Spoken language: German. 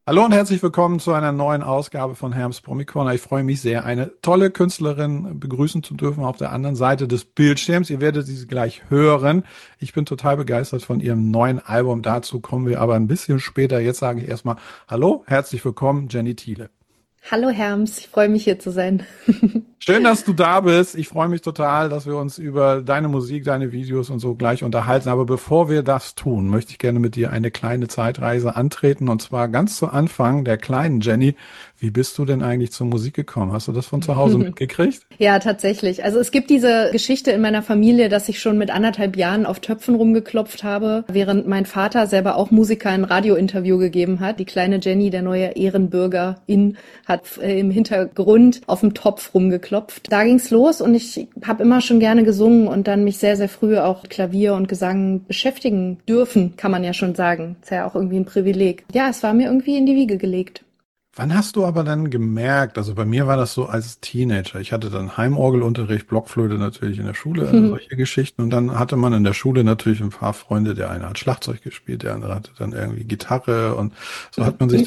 Hallo und herzlich willkommen zu einer neuen Ausgabe von Herms Promi Corner. Ich freue mich sehr, eine tolle Künstlerin begrüßen zu dürfen auf der anderen Seite des Bildschirms. Ihr werdet sie gleich hören. Ich bin total begeistert von ihrem neuen Album. Dazu kommen wir aber ein bisschen später. Jetzt sage ich erstmal Hallo, herzlich willkommen, Jenny Thiele. Hallo Herms, ich freue mich hier zu sein. Schön, dass du da bist. Ich freue mich total, dass wir uns über deine Musik, deine Videos und so gleich unterhalten. Aber bevor wir das tun, möchte ich gerne mit dir eine kleine Zeitreise antreten. Und zwar ganz zu Anfang der kleinen Jenny. Wie bist du denn eigentlich zur Musik gekommen? Hast du das von zu Hause mitgekriegt? Ja, tatsächlich. Also es gibt diese Geschichte in meiner Familie, dass ich schon mit 1,5 Jahren auf Töpfen rumgeklopft habe, während mein Vater selber auch Musiker ein Radiointerview gegeben hat. Die kleine Jenny, der neue Ehrenbürgerin, hat im Hintergrund auf dem Topf rumgeklopft. Da ging's los und ich habe immer schon gerne gesungen und dann mich sehr, sehr früh auch Klavier und Gesang beschäftigen dürfen, kann man ja schon sagen. Ist ja auch irgendwie ein Privileg. Ja, es war mir irgendwie in die Wiege gelegt. Wann hast du aber dann gemerkt, also bei mir war das so als Teenager, ich hatte dann Heimorgelunterricht, Blockflöte natürlich in der Schule, solche Geschichten und dann hatte man in der Schule natürlich ein paar Freunde, der eine hat Schlagzeug gespielt, der andere hatte dann irgendwie Gitarre und so hat man sich